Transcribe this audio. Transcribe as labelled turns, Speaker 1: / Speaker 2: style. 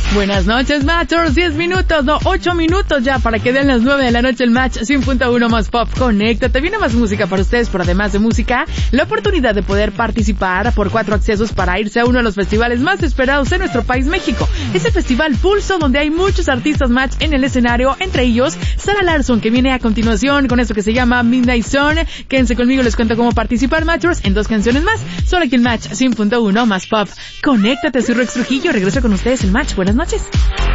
Speaker 1: Buenas noches, Matchers. 10 minutos, no, 8 minutos ya para que den las 9 de la noche el Match 100.1 más Pop. Conéctate. Viene más música para ustedes, pero además de música, la oportunidad de poder participar por 4 accesos para irse a uno de los festivales más esperados en nuestro país, México. Es el Festival Pulso, donde hay muchos artistas Match en el escenario, entre ellos Zara Larsson, que viene a continuación con esto que se llama Midnight Sun. Quédense conmigo, les cuento cómo participar, Matchers, en 2 canciones más. Solo aquí el Match 100.1 más Pop. Conéctate, soy Rex Trujillo. Regreso con ustedes el Match. Buenas noches.